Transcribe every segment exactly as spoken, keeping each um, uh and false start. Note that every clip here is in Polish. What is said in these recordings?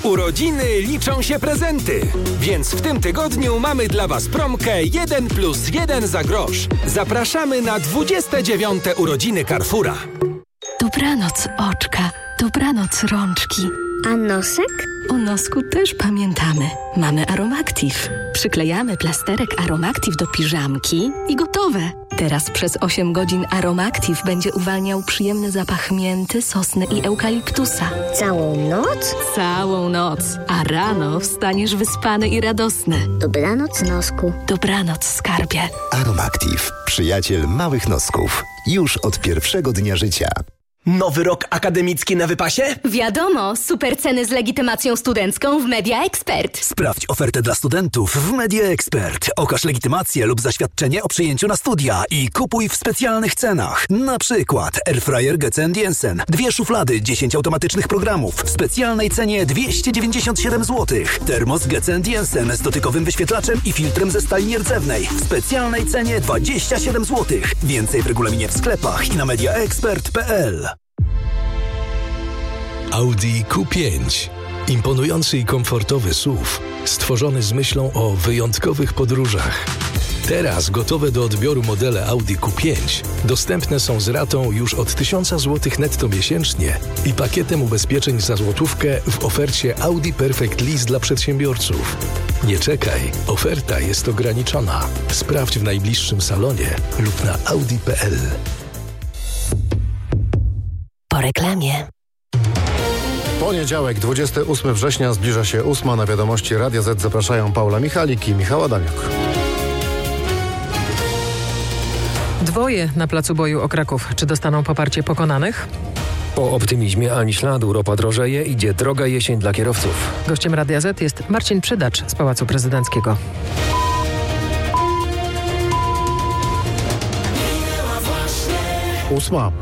Urodziny liczą się prezenty, więc w tym tygodniu mamy dla Was promkę jeden plus jeden za grosz. Zapraszamy na dwudzieste dziewiąte urodziny Carrefoura. Dobranoc oczka, dobranoc rączki. A nosek? O nosku też pamiętamy. Mamy Aromactive. Przyklejamy plasterek Aromactive do piżamki i gotowe. Teraz przez osiem godzin Aromactive będzie uwalniał przyjemny zapach mięty, sosny i eukaliptusa. Całą noc? Całą noc. A rano wstaniesz wyspany i radosny. Dobranoc, nosku. Dobranoc, skarbie. Aromactive. Przyjaciel małych nosków. Już od pierwszego dnia życia. Nowy rok akademicki na wypasie? Wiadomo, super ceny z legitymacją studencką w Media Expert. Sprawdź ofertę dla studentów w Media Expert. Okaż legitymację lub zaświadczenie o przyjęciu na studia i kupuj w specjalnych cenach. Na przykład Airfryer Getz and Jensen, dwie szuflady, dziesięć automatycznych programów w specjalnej cenie dwieście dziewięćdziesiąt siedem złotych. Termos Getz and Jensen z dotykowym wyświetlaczem i filtrem ze stali nierdzewnej w specjalnej cenie dwadzieścia siedem złotych. Więcej w regulaminie w sklepach i na media expert kropka p l. Audi Q pięć. Imponujący i komfortowy S U V, stworzony z myślą o wyjątkowych podróżach. Teraz gotowe do odbioru modele Audi Q pięć dostępne są z ratą już od tysiąc złotych netto miesięcznie i pakietem ubezpieczeń za złotówkę w ofercie Audi Perfect Lease dla przedsiębiorców. Nie czekaj, oferta jest ograniczona. Sprawdź w najbliższym salonie lub na audi kropka p l. Po reklamie. Poniedziałek, dwudziestego ósmego września, zbliża się ósma. Na wiadomości Radia Z zapraszają Paula Michalik i Michał Adamiuk. Dwoje na placu boju o Kraków. Czy dostaną poparcie pokonanych? Po optymizmie ani śladu, ropa drożeje, idzie droga jesień dla kierowców. Gościem Radia Z jest Marcin Przydacz z Pałacu Prezydenckiego. Ósma.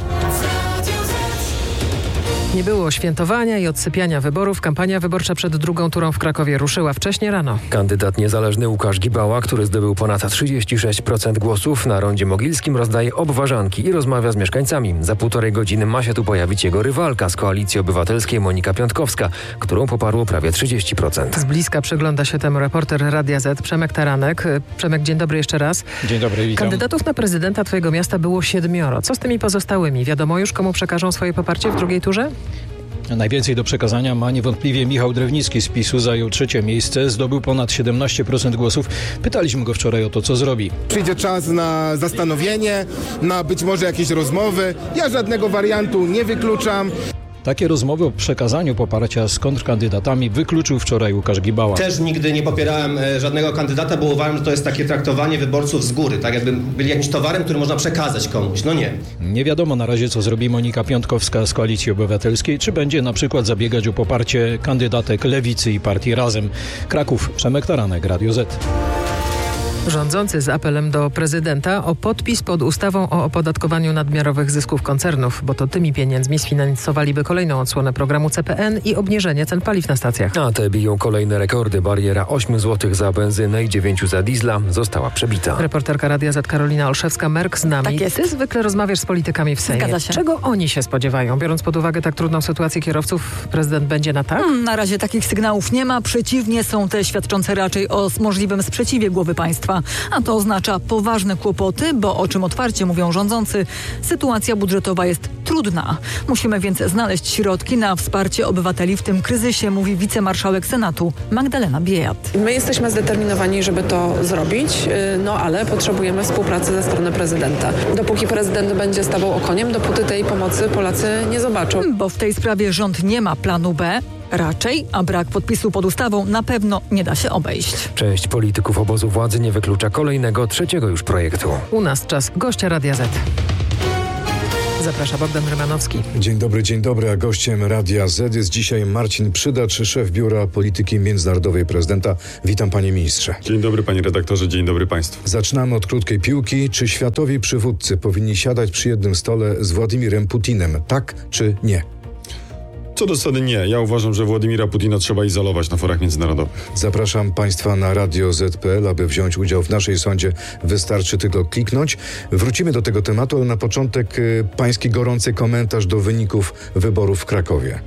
Nie było świętowania i odsypiania wyborów. Kampania wyborcza przed drugą turą w Krakowie ruszyła wcześnie rano. Kandydat niezależny Łukasz Gibała, który zdobył ponad trzydzieści sześć procent głosów, na rondzie mogilskim rozdaje obwarzanki i rozmawia z mieszkańcami. Za półtorej godziny ma się tu pojawić jego rywalka z Koalicji Obywatelskiej Monika Piątkowska, którą poparło prawie trzydzieści procent. Z bliska przygląda się temu reporter Radia Z Przemek Taranek. Przemek, dzień dobry jeszcze raz. Dzień dobry, witam. Kandydatów na prezydenta twojego miasta było siedmioro. Co z tymi pozostałymi? Wiadomo już, komu przekażą swoje poparcie w drugiej turze? Najwięcej do przekazania ma niewątpliwie Michał Drewnicki z PiSu, zajął trzecie miejsce, zdobył ponad siedemnaście procent głosów. Pytaliśmy go wczoraj o to, co zrobi. Przyjdzie czas na zastanowienie, na być może jakieś rozmowy. Ja żadnego wariantu nie wykluczam. Takie rozmowy o przekazaniu poparcia z kontrkandydatami wykluczył wczoraj Łukasz Gibała. Też nigdy nie popierałem żadnego kandydata, bo uważam, że to jest takie traktowanie wyborców z góry, tak jakby byli jakimś towarem, który można przekazać komuś. No nie. Nie wiadomo na razie, co zrobi Monika Piątkowska z Koalicji Obywatelskiej, czy będzie na przykład zabiegać o poparcie kandydatek Lewicy i partii Razem. Kraków, Przemek Taranek, Radio Z. Rządzący z apelem do prezydenta o podpis pod ustawą o opodatkowaniu nadmiarowych zysków koncernów, bo to tymi pieniędzmi sfinansowaliby kolejną odsłonę programu C P N i obniżenie cen paliw na stacjach. A te biją kolejne rekordy. Bariera osiem złotych za benzynę i dziewięć za diesla została przebita. Reporterka Radia Z Karolina Olszewska-Merk z nami. Tak jest. Ty zwykle rozmawiasz z politykami w Sejmie. Zgadza się. Czego oni się spodziewają? Biorąc pod uwagę tak trudną sytuację kierowców, prezydent będzie na tak? Hmm, na razie takich sygnałów nie ma. Przeciwnie, są te świadczące raczej o możliwym sprzeciwie głowy państwa. A to oznacza poważne kłopoty, bo o czym otwarcie mówią rządzący, sytuacja budżetowa jest trudna. Musimy więc znaleźć środki na wsparcie obywateli w tym kryzysie, mówi wicemarszałek Senatu Magdalena Biejat. My jesteśmy zdeterminowani, żeby to zrobić, no ale potrzebujemy współpracy ze strony prezydenta. Dopóki prezydent będzie stawał okoniem, dopóty tej pomocy Polacy nie zobaczą. Bo w tej sprawie rząd nie ma planu B. Raczej, a brak podpisu pod ustawą na pewno nie da się obejść. Część polityków obozu władzy nie wyklucza kolejnego, trzeciego już projektu. U nas czas gościa Radia Z. Zaprasza Bogdan Rymanowski. Dzień dobry, dzień dobry, a gościem Radia Z jest dzisiaj Marcin Przydacz, szef Biura Polityki Międzynarodowej Prezydenta. Witam, panie ministrze. Dzień dobry, panie redaktorze, dzień dobry państwu. Zaczynamy od krótkiej piłki. Czy światowi przywódcy powinni siadać przy jednym stole z Władimirem Putinem? Tak czy nie? Co do zasady nie. Ja uważam, że Władimira Putina trzeba izolować na forach międzynarodowych. Zapraszam państwa na radio zet kropka pe el, aby wziąć udział w naszej sądzie. Wystarczy tylko kliknąć. Wrócimy do tego tematu, ale na początek y, pański gorący komentarz do wyników wyborów w Krakowie.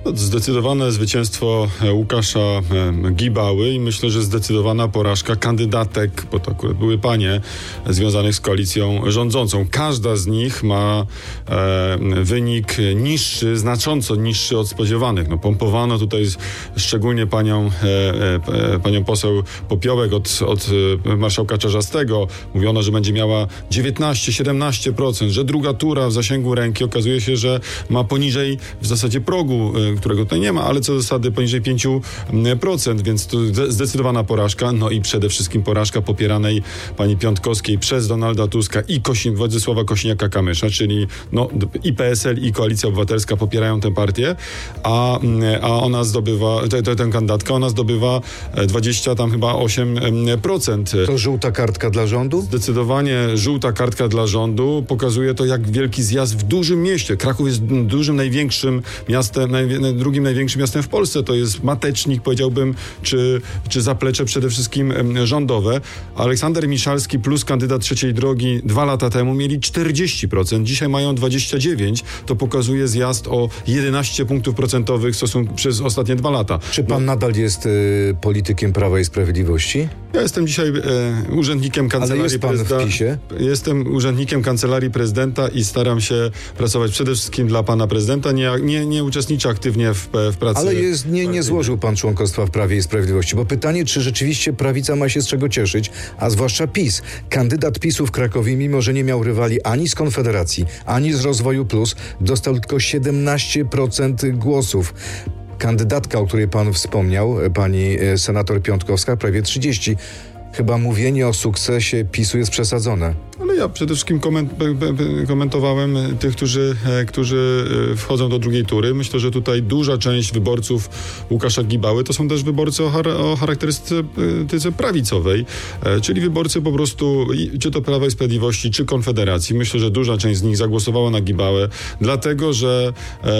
No, zdecydowane zwycięstwo Łukasza Gibały i myślę, że zdecydowana porażka kandydatek, bo to akurat były panie, związanych z koalicją rządzącą. Każda z nich ma e, wynik niższy, znacząco niższy od spodziewanych. No, pompowano tutaj szczególnie panią, e, e, panią poseł Popiołek od, od marszałka Czarzastego. Mówiono, że będzie miała dziewiętnaście siedemnaście procent, że druga tura w zasięgu ręki. Okazuje się, że ma poniżej w zasadzie progu, którego tutaj nie ma, ale co do zasady poniżej pięć procent, więc to zdecydowana porażka. No i przede wszystkim porażka popieranej pani Piontkowskiej przez Donalda Tuska i Kosi- Władysława Kosiniaka-Kamysza, czyli no, i P S L, i Koalicja Obywatelska popierają tę partię, a, a ona zdobywa, tę kandydatkę, ona zdobywa dwadzieścia tam chyba osiem procent. To żółta kartka dla rządu? Zdecydowanie żółta kartka dla rządu. Pokazuje to, jak wielki zjazd w dużym mieście. Kraków jest dużym, największym miastem, naj, drugim największym miastem w Polsce. To jest matecznik, powiedziałbym, czy, czy zaplecze przede wszystkim rządowe. Aleksander Miszalski plus kandydat Trzeciej Drogi dwa lata temu mieli czterdzieści procent. Dzisiaj mają dwadzieścia dziewięć procent. To pokazuje zjazd o jedenaście punktów procentowych w stosunku przez ostatnie dwa lata. Czy pan no. nadal jest y, politykiem Prawa i Sprawiedliwości? Ja jestem dzisiaj e, urzędnikiem Kancelarii Ale jest pan Prezydenta. w PiSie? Jestem urzędnikiem Kancelarii Prezydenta i staram się pracować przede wszystkim dla pana prezydenta. Nie, nie, nie uczestniczę aktywnie w, w pracy. Ale jest, nie, nie złożył pan członkostwa w Prawie i Sprawiedliwości, bo pytanie, czy rzeczywiście prawica ma się z czego cieszyć, a zwłaszcza PiS. Kandydat PiSu w Krakowie, mimo że nie miał rywali ani z Konfederacji, ani z Rozwoju Plus, dostał tylko siedemnaście procent głosów. Kandydatka, o której pan wspomniał, pani senator Piontkowska, prawie trzydzieści. Chyba mówienie o sukcesie PiSu jest przesadzone. Ale ja przede wszystkim koment- komentowałem tych, którzy, którzy wchodzą do drugiej tury. Myślę, że tutaj duża część wyborców Łukasza Gibały to są też wyborcy o, char- o charakterystyce prawicowej, czyli wyborcy po prostu czy to Prawa i Sprawiedliwości, czy Konfederacji. Myślę, że duża część z nich zagłosowała na Gibałę, dlatego, że,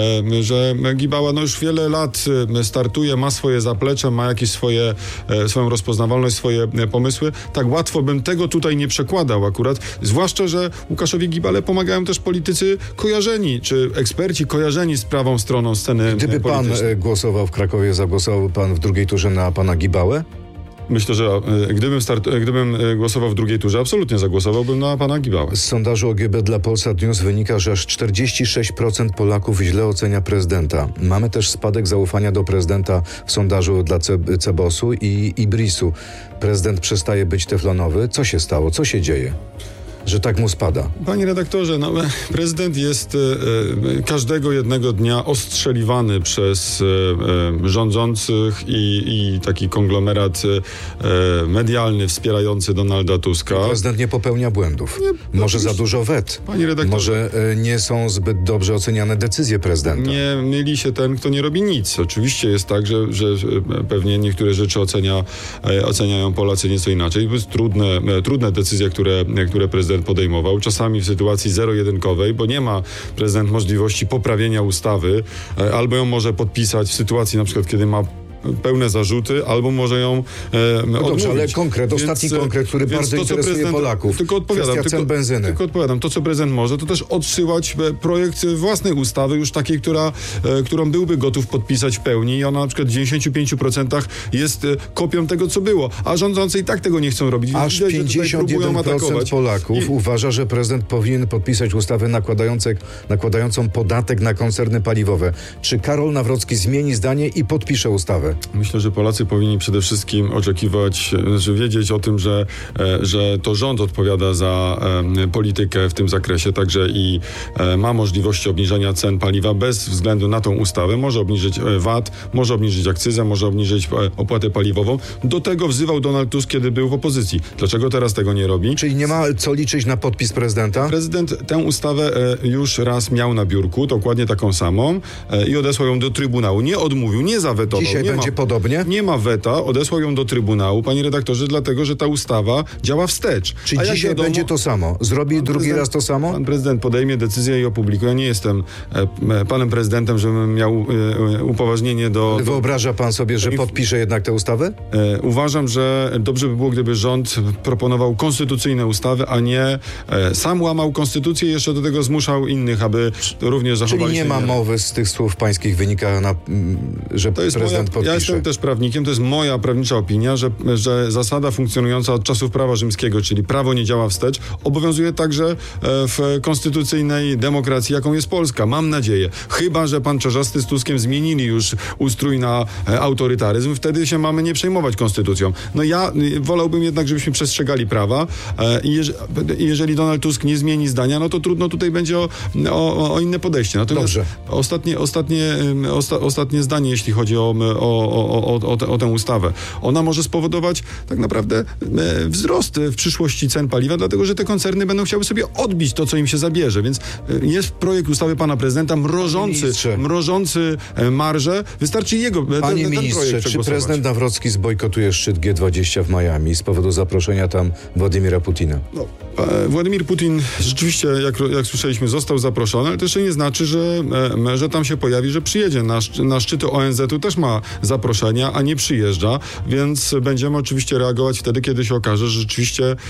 że Gibała no już wiele lat startuje, ma swoje zaplecze, ma jakieś swoje, swoją rozpoznawalność, swoje pomysły. Tak łatwo bym tego tutaj nie przekładał akurat. Zwłaszcza, że Łukaszowi Gibale pomagają też politycy kojarzeni, czy eksperci kojarzeni z prawą stroną sceny Gdyby politycznej. pan głosował w Krakowie, zagłosował pan w drugiej turze na pana Gibałę? Myślę, że gdybym, start, gdybym głosował w drugiej turze, absolutnie zagłosowałbym na pana Gibałę. Z sondażu O G B dla Polsat News wynika, że aż czterdzieści sześć procent Polaków źle ocenia prezydenta. Mamy też spadek zaufania do prezydenta w sondażu dla Ce- Cebosu i Ibrisu. Prezydent przestaje być teflonowy. Co się stało? Co się dzieje, że tak mu spada? Panie redaktorze, no, prezydent jest e, każdego jednego dnia ostrzeliwany przez e, rządzących i, i taki konglomerat e, medialny wspierający Donalda Tuska. Prezydent nie popełnia błędów. Nie, Może za dużo wet. Panie redaktorze. Może e, nie są zbyt dobrze oceniane decyzje prezydenta. Nie myli się ten, kto nie robi nic. Oczywiście jest tak, że, że pewnie niektóre rzeczy ocenia, e, oceniają Polacy nieco inaczej. To jest trudne, e, trudne decyzje, które, które prezydent podejmował, czasami w sytuacji zero-jedynkowej, bo nie ma prezydent możliwości poprawienia ustawy, albo ją może podpisać w sytuacji na przykład, kiedy ma pełne zarzuty, albo może ją e, no odmówić. Dobrze, ale konkret, więc, ostatni konkret, który bardzo interesuje Polaków. Tylko odpowiadam, Kwestia cen benzyny. Tylko odpowiadam, to co prezydent może, to też odsyłać projekt własnej ustawy, już takiej, która, e, którą byłby gotów podpisać w pełni i ona na przykład w dziewięćdziesięciu pięciu procentach jest e, kopią tego, co było. A rządzący i tak tego nie chcą robić. Aż Widać, pięćdziesiąt jeden procent Polaków I... uważa, że prezydent powinien podpisać ustawę nakładającą podatek na koncerny paliwowe. Czy Karol Nawrocki zmieni zdanie i podpisze ustawę? Myślę, że Polacy powinni przede wszystkim oczekiwać, że wiedzieć o tym, że, że to rząd odpowiada za e, politykę w tym zakresie, także i e, ma możliwości obniżenia cen paliwa bez względu na tą ustawę. Może obniżyć V A T, może obniżyć akcyzę, może obniżyć opłatę paliwową. Do tego wzywał Donald Tusk, kiedy był w opozycji. Dlaczego teraz tego nie robi? Czyli nie ma co liczyć na podpis prezydenta? Prezydent tę ustawę e, już raz miał na biurku, dokładnie taką samą e, i odesłał ją do Trybunału. Nie odmówił, nie zawetował. Dzisiaj nie będzie będzie ma, podobnie? Nie ma weta, odesłał ją do Trybunału, panie redaktorze, dlatego, że ta ustawa działa wstecz. Czy A dzisiaj wiadomo, będzie to samo? Zrobi drugi raz to samo? Pan prezydent podejmie decyzję i opublikuje. Ja nie jestem e, panem prezydentem, żebym miał e, upoważnienie do... Ale wyobraża pan sobie, że podpisze jednak tę ustawę? E, uważam, że dobrze by było, gdyby rząd proponował konstytucyjne ustawy, a nie e, sam łamał konstytucję i jeszcze do tego zmuszał innych, aby również zachowali Czyli nie się ma mowy z tych słów pańskich wynika, na, że to jest prezydent moja, podpisze. Ja jestem też prawnikiem, to jest moja prawnicza opinia, że, że zasada funkcjonująca od czasów prawa rzymskiego, czyli prawo nie działa wstecz, obowiązuje także w konstytucyjnej demokracji, jaką jest Polska. Mam nadzieję. Chyba że pan Czarzasty z Tuskiem zmienili już ustrój na autorytaryzm, wtedy się mamy nie przejmować konstytucją. No ja wolałbym jednak, żebyśmy przestrzegali prawa i jeżeli, jeżeli Donald Tusk nie zmieni zdania, no to trudno tutaj będzie o, o, o inne podejście. Natomiast Dobrze. Ostatnie, ostatnie, osta, ostatnie zdanie, jeśli chodzi o, o, o, o, o, te, o tę ustawę. Ona może spowodować tak naprawdę wzrost w przyszłości cen paliwa, dlatego że te koncerny będą chciały sobie odbić to, co im się zabierze. Więc jest projekt ustawy pana prezydenta mrożący, mrożący marże. Wystarczy jego Panie ten, ten ministrze, czy prezydent Nawrocki zbojkotuje szczyt G dwadzieścia w Miami z powodu zaproszenia tam Władimira Putina? No, Władimir Putin rzeczywiście, jak, jak słyszeliśmy, został zaproszony, ale to jeszcze nie znaczy, że, że tam się pojawi, że przyjedzie. Na, na szczyty O N Z-u też ma zaproszenia, a nie przyjeżdża, więc będziemy oczywiście reagować wtedy, kiedy się okaże, że rzeczywiście e,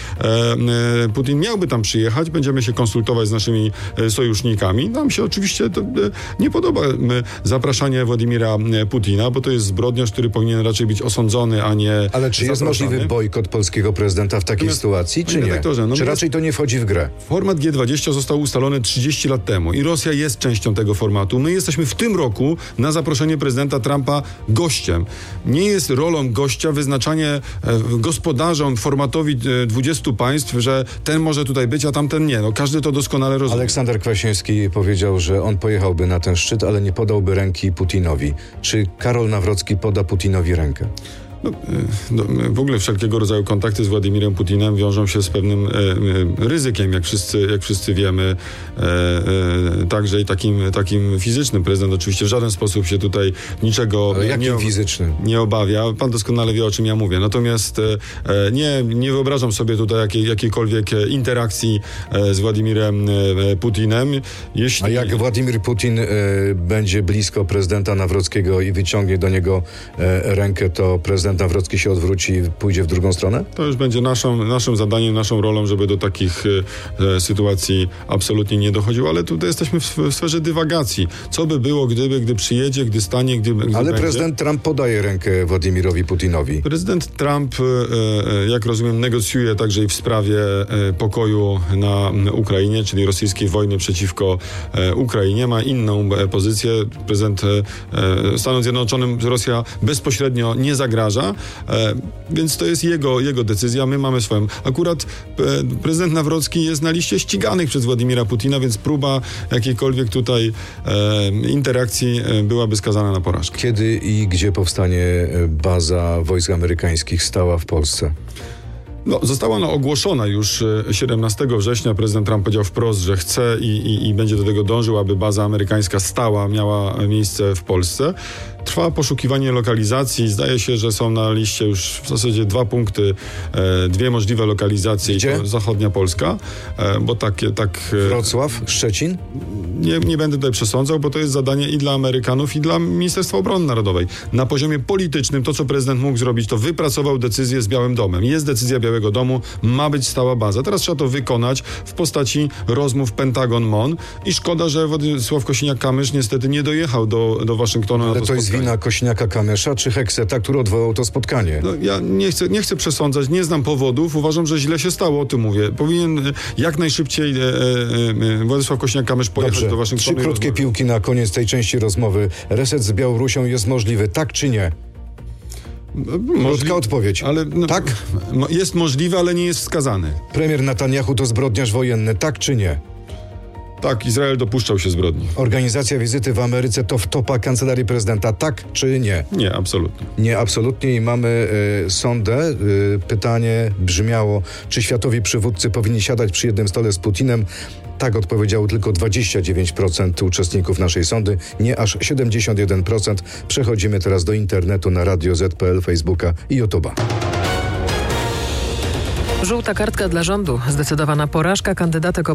e, Putin miałby tam przyjechać. Będziemy się konsultować z naszymi e, sojusznikami. Nam się oczywiście to, e, nie podoba e, zapraszanie Władimira Putina, bo to jest zbrodniarz, który powinien raczej być osądzony, a nie Ale czy jest zaproszony. możliwy bojkot polskiego prezydenta w takiej Natomiast, sytuacji, czy nie? No czy raczej to nie wchodzi w grę? Format G dwadzieścia został ustalony trzydzieści lat temu i Rosja jest częścią tego formatu. My jesteśmy w tym roku na zaproszenie prezydenta Trumpa gościem. Nie jest rolą gościa wyznaczanie e, gospodarzom formatowi e, dwudziestu państw, że ten może tutaj być, a tamten nie. No, każdy to doskonale rozumie. Aleksander Kwaśniewski powiedział, że on pojechałby na ten szczyt, ale nie podałby ręki Putinowi. Czy Karol Nawrocki poda Putinowi rękę? No, no, w ogóle wszelkiego rodzaju kontakty z Władimirem Putinem wiążą się z pewnym e, e, ryzykiem, jak wszyscy, jak wszyscy wiemy, e, e, także i takim, takim fizycznym. Prezydent oczywiście w żaden sposób się tutaj niczego Ale jakim nie, fizycznym? nie obawia. Pan doskonale wie, o czym ja mówię. Natomiast e, nie, nie wyobrażam sobie tutaj jakiej, jakiejkolwiek interakcji e, z Władimirem e, Putinem. Jeśli... A jak Władimir Putin e, będzie blisko prezydenta Nawrockiego i wyciągnie do niego e, rękę, to prezydent Nawrocki się odwróci i pójdzie w drugą stronę? To już będzie naszą, naszym zadaniem, naszą rolą, żeby do takich e, sytuacji absolutnie nie dochodziło, ale tutaj jesteśmy w, w sferze dywagacji. Co by było, gdyby, gdy przyjedzie, gdy stanie, gdy, gdy Ale będzie? prezydent Trump podaje rękę Władimirowi Putinowi. Prezydent Trump, e, jak rozumiem, negocjuje także i w sprawie e, pokoju na Ukrainie, czyli rosyjskiej wojny przeciwko e, Ukrainie. Ma inną e, pozycję. Prezydent e, Stanom Zjednoczonym Rosja bezpośrednio nie zagraża. E, więc to jest jego, jego decyzja, my mamy swoją. Akurat e, prezydent Nawrocki jest na liście ściganych przez Władimira Putina, więc próba jakiejkolwiek tutaj e, interakcji e, byłaby skazana na porażkę. Kiedy i gdzie powstanie baza wojsk amerykańskich stała w Polsce? No, została ona ogłoszona już siedemnastego września. Prezydent Trump powiedział wprost, że chce i, i, i będzie do tego dążył, aby baza amerykańska stała, miała miejsce w Polsce. Trwa poszukiwanie lokalizacji. Zdaje się, że są na liście już w zasadzie dwa punkty, e, dwie możliwe lokalizacje. Gdzie? To zachodnia Polska, e, bo takie, tak... E, Wrocław? Szczecin? Nie, nie będę tutaj przesądzał, bo to jest zadanie i dla Amerykanów, i dla Ministerstwa Obrony Narodowej. Na poziomie politycznym to, co prezydent mógł zrobić, to wypracował decyzję z Białym Domem. Jest decyzja Białego Domu, ma być stała baza. Teraz trzeba to wykonać w postaci rozmów Pentagon-M O N i szkoda, że Władysław Kosiniak-Kamysz niestety nie dojechał do, do Waszyngtonu. Ale na to, to jest wina Kośniaka-Kamysza czy Hekseta, który odwołał to spotkanie? No, ja nie chcę, nie chcę przesądzać, nie znam powodów. Uważam, że źle się stało, o tym mówię. Powinien jak najszybciej e, e, e, Władysław Kosiniak-Kamysz pojechać Dobrze. do Waszyngtonu. Trzy krótkie piłki na koniec tej części rozmowy. Reset z Białorusią jest możliwy, tak czy nie? Krótka odpowiedź. Ale, no, tak? Jest możliwy, ale nie jest wskazany. Premier Netanyahu to zbrodniarz wojenny, tak czy nie? Tak, Izrael dopuszczał się zbrodni. Organizacja wizyty w Ameryce to wtopa kancelarii prezydenta, tak czy nie? Nie, absolutnie. Nie, absolutnie i mamy y, sondę. Y, pytanie brzmiało, czy światowi przywódcy powinni siadać przy jednym stole z Putinem? Tak odpowiedziało tylko dwadzieścia dziewięć procent uczestników naszej sondy, nie aż siedemdziesiąt jeden procent. Przechodzimy teraz do internetu na Radio Z kropka P L, Facebooka i YouTube'a. Żółta kartka dla rządu. Zdecydowana porażka kandydatek